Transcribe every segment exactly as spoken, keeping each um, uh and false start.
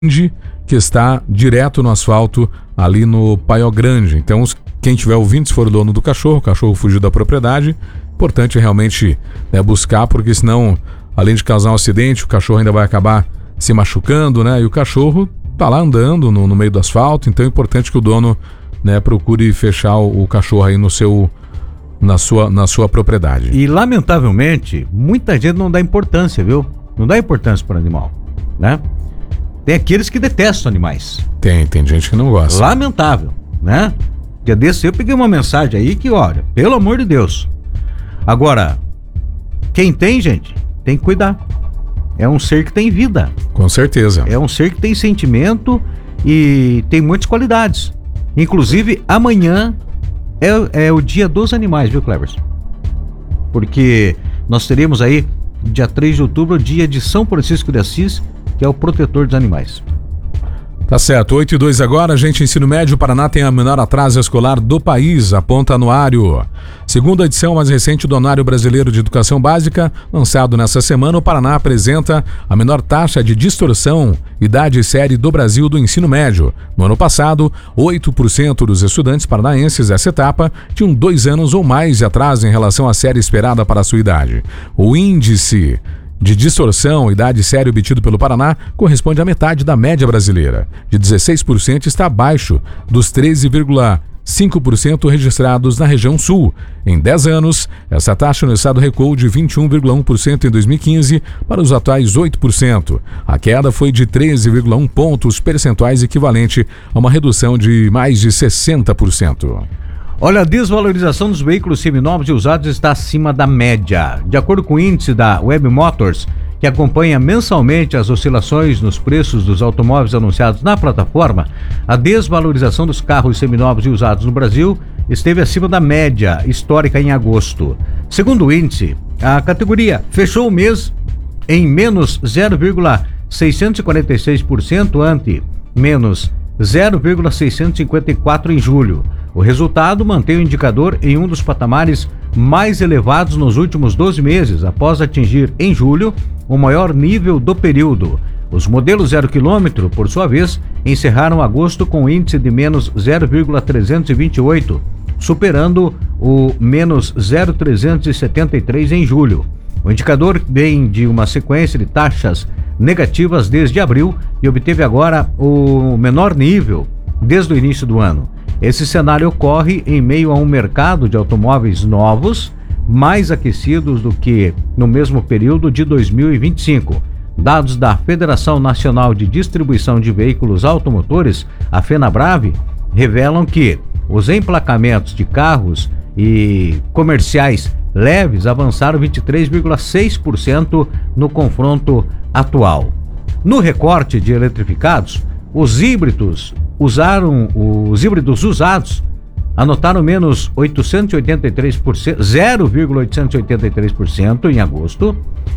que está direto no asfalto ali no Paiol Grande. Então, quem estiver ouvindo, se for o dono do cachorro, o cachorro fugiu da propriedade, importante realmente né, buscar, porque senão, além de causar um acidente, o cachorro ainda vai acabar se machucando, né? E o cachorro tá lá andando no, no meio do asfalto, então é importante que o dono né, procure fechar o, o cachorro aí no seu, na, sua, na sua propriedade. E, lamentavelmente, muita gente não dá importância, viu? Não dá importância para o animal, né? Tem aqueles que detestam animais. Tem, tem gente que não gosta. Lamentável, né? Dia desse eu peguei uma mensagem aí que, olha, pelo amor de Deus. Agora, quem tem, gente, tem que cuidar. É um ser que tem vida. Com certeza. É um ser que tem sentimento e tem muitas qualidades. Inclusive, amanhã é, é o dia dos animais, viu, Clevers? Porque nós teremos aí, dia três de outubro, o dia de São Francisco de Assis, que é o protetor dos animais. Tá certo, oito e dois agora, gente, ensino médio, o Paraná tem a menor atraso escolar do país, aponta anuário. Segunda edição mais recente do Anuário Brasileiro de Educação Básica, lançado nessa semana, o Paraná apresenta a menor taxa de distorção, idade e série do Brasil do ensino médio. No ano passado, oito por cento dos estudantes paranaenses dessa etapa tinham dois anos ou mais de atraso em relação à série esperada para a sua idade. O índice de distorção, idade séria obtido pelo Paraná, corresponde à metade da média brasileira. De dezesseis por cento está abaixo dos treze vírgula cinco por cento registrados na região sul. Em dez anos, essa taxa no estado recuou de vinte e um vírgula um por cento em dois mil e quinze para os atuais oito por cento. A queda foi de treze vírgula um pontos percentuais, equivalente a uma redução de mais de sessenta por cento. Olha, a desvalorização dos veículos seminovos e usados está acima da média. De acordo com o índice da Web Motors, que acompanha mensalmente as oscilações nos preços dos automóveis anunciados na plataforma, a desvalorização dos carros seminovos e usados no Brasil esteve acima da média histórica em agosto. Segundo o índice, a categoria fechou o mês em menos zero vírgula seiscentos e quarenta e seis por cento ante menos zero vírgula seiscentos e cinquenta e quatro por cento em julho. O resultado mantém o indicador em um dos patamares mais elevados nos últimos doze meses, após atingir em julho o maior nível do período. Os modelos zero quilômetro, por sua vez, encerraram agosto com índice de menos zero vírgula trezentos e vinte e oito, superando o menos zero vírgula trezentos e setenta e três em julho. O indicador vem de uma sequência de taxas negativas desde abril e obteve agora o menor nível desde o início do ano. Esse cenário ocorre em meio a um mercado de automóveis novos, mais aquecidos do que no mesmo período de dois mil e vinte e cinco. Dados da Federação Nacional de Distribuição de Veículos Automotores, a FenaBrave, revelam que os emplacamentos de carros e comerciais leves avançaram vinte e três vírgula seis por cento no confronto atual. No recorte de eletrificados, os híbridos usaram os híbridos usados anotaram menos oitocentos e oitenta e três por cento, zero vírgula oitocentos e oitenta e três por cento em agosto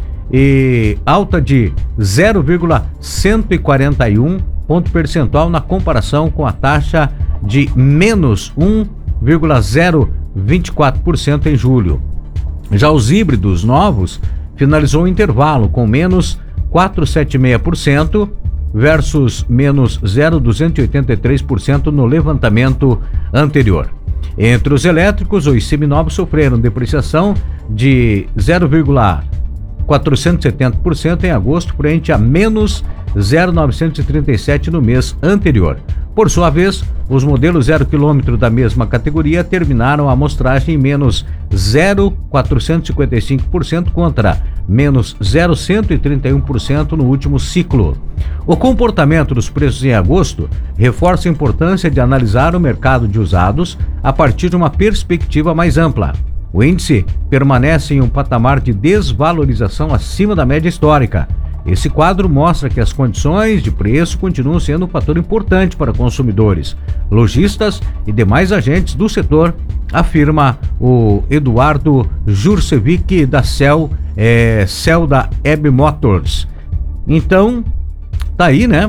e alta de zero vírgula cento e quarenta e um ponto percentual na comparação com a taxa de menos um vírgula zero vinte e quatro por cento em julho. Já os híbridos novos finalizou o intervalo com menos quatrocentos e setenta e seis por cento versus menos zero vírgula duzentos e oitenta e três por cento no levantamento anterior. Entre os elétricos, os seminovos sofreram depreciação de zero vírgula quatrocentos e setenta por cento em agosto, frente a menos zero vírgula novecentos e trinta e sete no mês anterior. Por sua vez, os modelos zero quilômetro da mesma categoria terminaram a amostragem em menos zero vírgula quatrocentos e cinquenta e cinco por cento contra menos zero vírgula cento e trinta e um por cento no último ciclo. O comportamento dos preços em agosto reforça a importância de analisar o mercado de usados a partir de uma perspectiva mais ampla. O índice permanece em um patamar de desvalorização acima da média histórica. Esse quadro mostra que as condições de preço continuam sendo um fator importante para consumidores, lojistas e demais agentes do setor, afirma o Eduardo Jurcevic da Cel, é, Cel da Web Motors. Então, tá aí, né?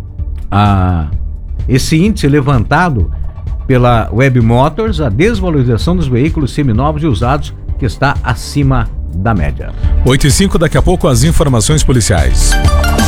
A, esse índice levantado pela Web Motors, a desvalorização dos veículos seminovos e usados, que está acima da média. oito e cinco, daqui a pouco as informações policiais.